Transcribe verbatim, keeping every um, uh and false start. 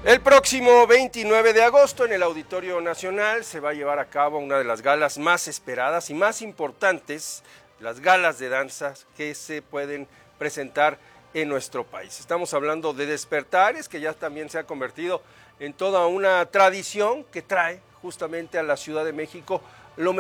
El próximo veintinueve de agosto en el Auditorio Nacional se va a llevar a cabo una de las galas más esperadas y más importantes, las galas de danzas que se pueden presentar en nuestro país. Estamos hablando de Despertares, que ya también se ha convertido en toda una tradición que trae justamente a la Ciudad de México